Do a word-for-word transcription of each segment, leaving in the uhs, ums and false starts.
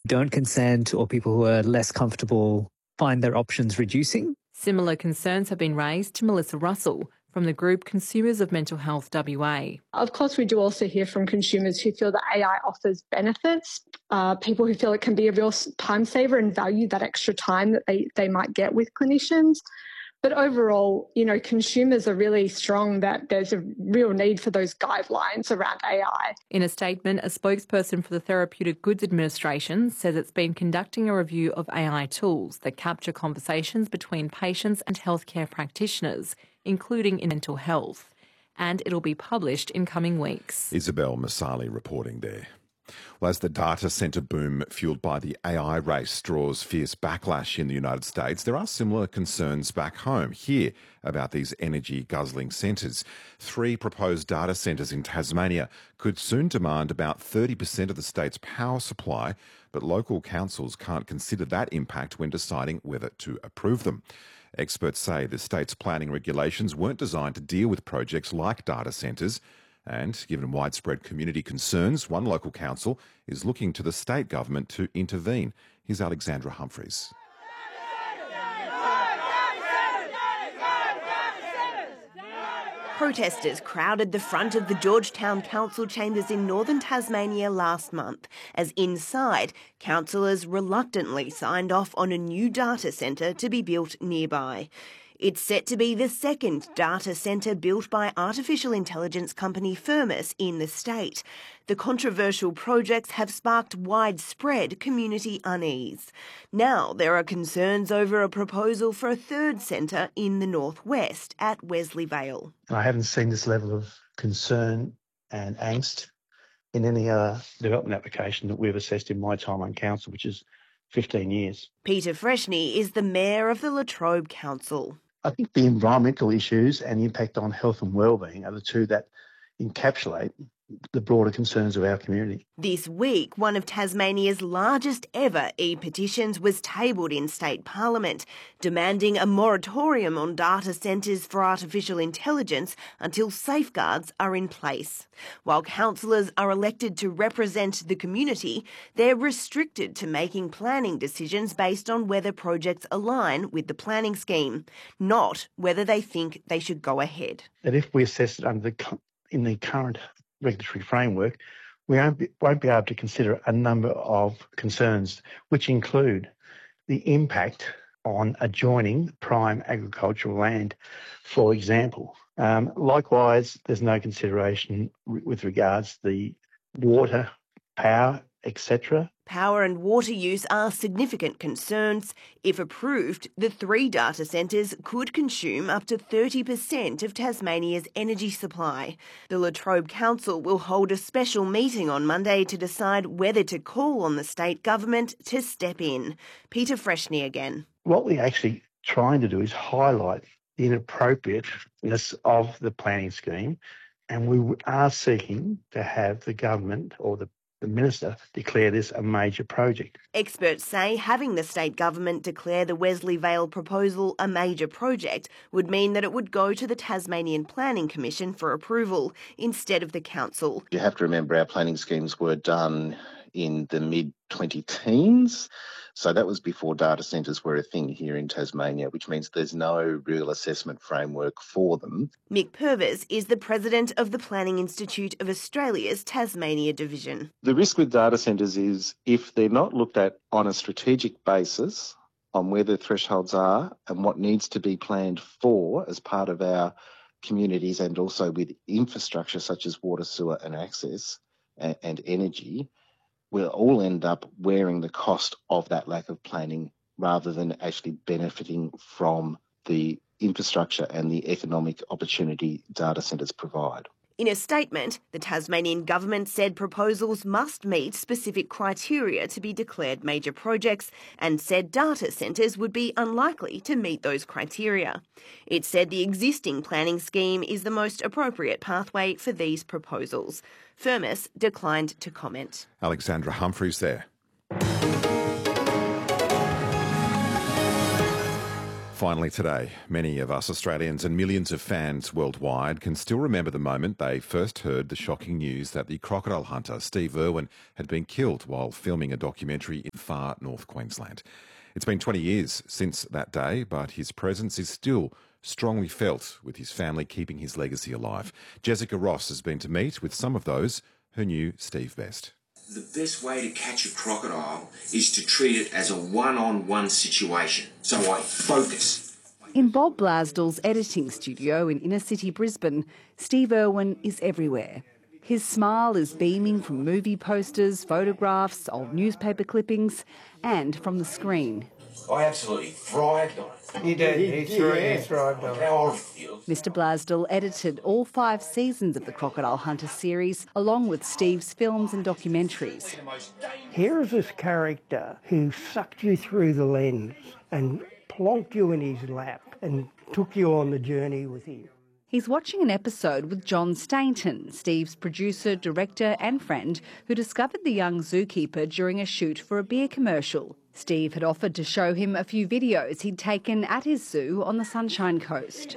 don't consent or people who are less comfortable find their options reducing. Similar concerns have been raised to Melissa Russell from the group Consumers of Mental Health W A. Of course, we do also hear from consumers who feel that A I offers benefits, uh, people who feel it can be a real time saver and value that extra time that they, they might get with clinicians. But overall, you know, consumers are really strong that there's a real need for those guidelines around A I. In a statement, a spokesperson for the Therapeutic Goods Administration says it's been conducting a review of A I tools that capture conversations between patients and healthcare practitioners, including in mental health, and it'll be published in coming weeks. Isabel Masali reporting there. Well, as the data centre boom fuelled by the A I race draws fierce backlash in the United States, there are similar concerns back home here about these energy-guzzling centres. Three proposed data centres in Tasmania could soon demand about thirty percent of the state's power supply, but local councils can't consider that impact when deciding whether to approve them. Experts say the state's planning regulations weren't designed to deal with projects like data centres. And given widespread community concerns, one local council is looking to the state government to intervene. Here's Alexandra Humphreys. Protesters crowded the front of the Georgetown Council chambers in northern Tasmania last month, as inside, councillors reluctantly signed off on a new data centre to be built nearby. It's set to be the second data centre built by artificial intelligence company Firmus in the state. The controversial projects have sparked widespread community unease. Now there are concerns over a proposal for a third centre in the northwest at Wesley Vale. I haven't seen this level of concern and angst in any other development application that we've assessed in my time on council, which is fifteen years. Peter Freshney is the mayor of the Latrobe Council. I think the environmental issues and the impact on health and wellbeing are the two that encapsulate the broader concerns of our community. This week, one of Tasmania's largest ever e-petitions was tabled in state parliament, demanding a moratorium on data centres for artificial intelligence until safeguards are in place. While councillors are elected to represent the community, they're restricted to making planning decisions based on whether projects align with the planning scheme, not whether they think they should go ahead. That if we assess it under the, in the current regulatory framework, we won't be, won't be able to consider a number of concerns, which include the impact on adjoining prime agricultural land, for example. Um, likewise, there's no consideration with regards to the water, power, et cetera. Power and water use are significant concerns. If approved, the three data centres could consume up to thirty percent of Tasmania's energy supply. The Latrobe Council will hold a special meeting on Monday to decide whether to call on the state government to step in. Peter Freshney again. What we're actually trying to do is highlight the inappropriateness of the planning scheme, and we are seeking to have the government or the the Minister declare this a major project. Experts say having the state government declare the Wesley Vale proposal a major project would mean that it would go to the Tasmanian Planning Commission for approval instead of the council. You have to remember our planning schemes were done in the mid twenty teens. So that was before data centres were a thing here in Tasmania, which means there's no real assessment framework for them. Mick Purvis is the president of the Planning Institute of Australia's Tasmania division. The risk with data centres is if they're not looked at on a strategic basis on where the thresholds are and what needs to be planned for as part of our communities and also with infrastructure such as water, sewer and access and, and energy, we'll all end up wearing the cost of that lack of planning rather than actually benefiting from the infrastructure and the economic opportunity data centres provide. In a statement, the Tasmanian government said proposals must meet specific criteria to be declared major projects and said data centres would be unlikely to meet those criteria. It said the existing planning scheme is the most appropriate pathway for these proposals. Firmus declined to comment. Alexandra Humphreys there. Finally today, many of us Australians and millions of fans worldwide can still remember the moment they first heard the shocking news that the crocodile hunter Steve Irwin had been killed while filming a documentary in far north Queensland. It's been twenty years since that day, but his presence is still strongly felt, with his family keeping his legacy alive. Jessica Ross has been to meet with some of those who knew Steve best. The best way to catch a crocodile is to treat it as a one-on-one situation. So I focus. In Bob Blasdell's editing studio in inner city Brisbane, Steve Irwin is everywhere. His smile is beaming from movie posters, photographs, old newspaper clippings, and from the screen. I absolutely thrived on it. You did, he, threw, yeah. he thrived on it. How I feel. Mister Blasdell edited all five seasons of the Crocodile Hunter series, along with Steve's films and documentaries. Here is this character who sucked you through the lens and plonked you in his lap and took you on the journey with him. He's watching an episode with John Stainton, Steve's producer, director and friend, who discovered the young zookeeper during a shoot for a beer commercial. Steve had offered to show him a few videos he'd taken at his zoo on the Sunshine Coast.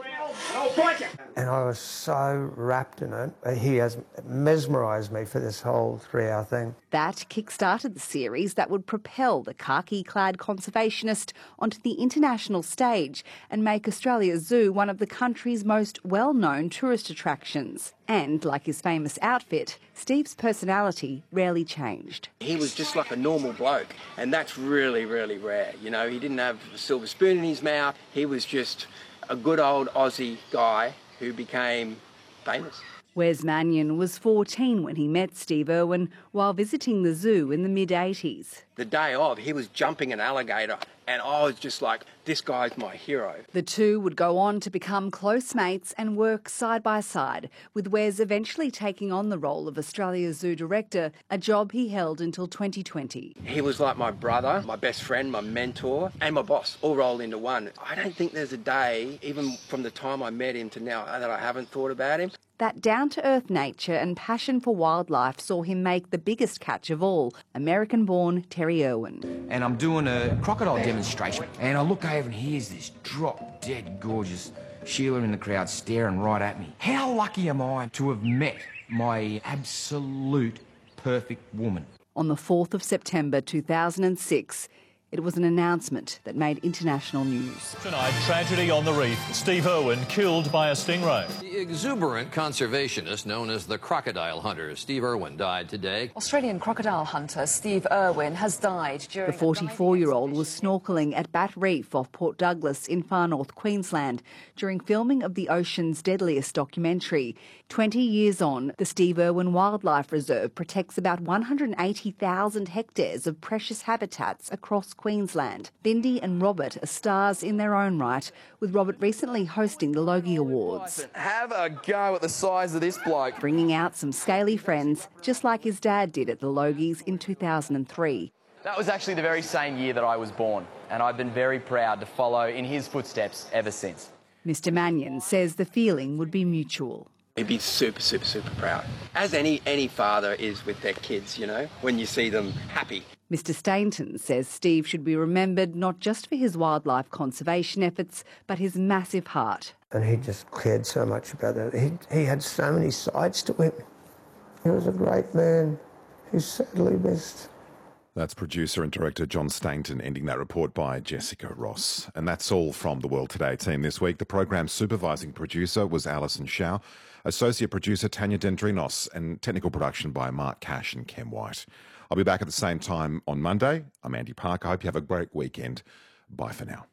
And I was so wrapped in it. He has mesmerised me for this whole three-hour thing. That kick-started the series that would propel the khaki-clad conservationist onto the international stage and make Australia Zoo one of the country's most well-known tourist attractions. And, like his famous outfit, Steve's personality rarely changed. He was just like a normal bloke, and that's really, really rare. You know, he didn't have a silver spoon in his mouth. He was just a good old Aussie guy who became famous. Wes Mannion was fourteen when he met Steve Irwin while visiting the zoo in the mid eighties. The day of, he was jumping an alligator, and I was just like, this guy's my hero. The two would go on to become close mates and work side by side, with Wes eventually taking on the role of Australia's zoo director, a job he held until twenty twenty. He was like my brother, my best friend, my mentor, and my boss, all rolled into one. I don't think there's a day, even from the time I met him to now, that I haven't thought about him. That down-to-earth nature and passion for wildlife saw him make the biggest catch of all, American-born Terry Irwin. And I'm doing a crocodile demonstration, and I look over and here's this drop-dead gorgeous Sheila in the crowd staring right at me. How lucky am I to have met my absolute perfect woman? On the fourth of September two thousand six, it was an announcement that made international news. Tonight, tragedy on the reef. Steve Irwin killed by a stingray. The exuberant conservationist known as the crocodile hunter, Steve Irwin, died today. Australian crocodile hunter Steve Irwin has died during... The forty-four-year-old was snorkelling at Bat Reef off Port Douglas in far north Queensland during filming of the ocean's deadliest documentary. Twenty years on, the Steve Irwin Wildlife Reserve protects about one hundred eighty thousand hectares of precious habitats across Queensland. Bindi and Robert are stars in their own right, with Robert recently hosting the Logie Awards. Have a go at the size of this bloke. Bringing out some scaly friends, just like his dad did at the Logies in two thousand three. That was actually the very same year that I was born, and I've been very proud to follow in his footsteps ever since. Mister Mannion says the feeling would be mutual. He'd be super, super, super proud. As any, any father is with their kids, you know, when you see them happy. Mister Stainton says Steve should be remembered not just for his wildlife conservation efforts, but his massive heart. And he just cared so much about that. He, he had so many sides to him. He was a great man who's sadly missed. That's producer and director John Stainton ending that report by Jessica Ross. And that's all from the World Today team this week. The program's supervising producer was Alison Shao, associate producer Tanya Dendrinos, and technical production by Mark Cash and Ken White. I'll be back at the same time on Monday. I'm Andy Park. I hope you have a great weekend. Bye for now.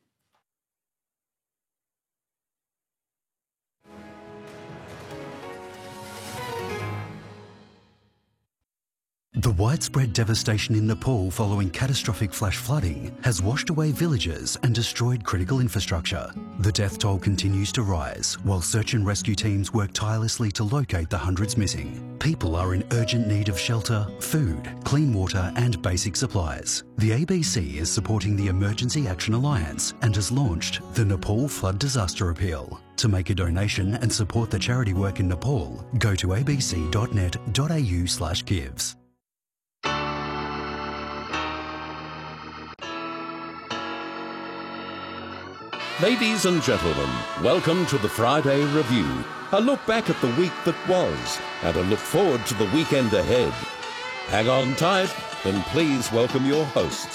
The widespread devastation in Nepal following catastrophic flash flooding has washed away villages and destroyed critical infrastructure. The death toll continues to rise, while search and rescue teams work tirelessly to locate the hundreds missing. People are in urgent need of shelter, food, clean water and basic supplies. The A B C is supporting the Emergency Action Alliance and has launched the Nepal Flood Disaster Appeal. To make a donation and support the charity work in Nepal, go to a b c dot net dot a u slash gives. Ladies and gentlemen, welcome to the Friday Review. A look back at the week that was and a look forward to the weekend ahead. Hang on tight and please welcome your hosts,